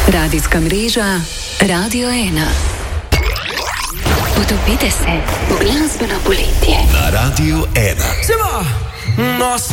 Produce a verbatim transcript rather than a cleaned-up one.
Radijska mreža Radio ena. Potopite se v glasbeno poletje. Na Radio ena. Seba! No,